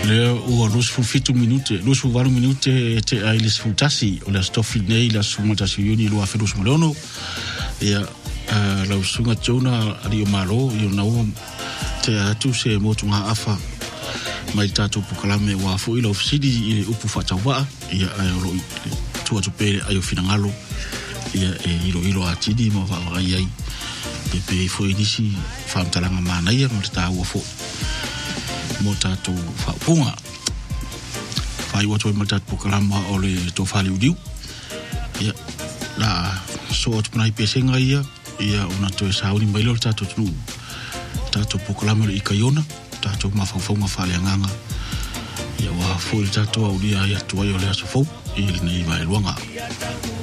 Le o los fu fitu minute, los fu varu minute te ai les fu tasi o le stofi nei la suma tasi yuni lo aferus molono. Ia la usunga jona ali o malo yo na o te atu se motunga afa mai tatu pukalame wa fu ilo ofsidi i upu fatawa ia lo tu atu pe ayo finangalo ia ilo atidi mo va ai pe foi disi fam talanga mana ia mo ta wo fo mo tatu fa punga fai wo to mo tatu pukalama o le to fali udiu ia la so atu pnai pesenga ia una to sauni mai lo tatu tu tatu pukalama i kayona tatu mafafonga fale nganga ia wa fo tatu au dia ia to yo le aso fo i nei vai luanga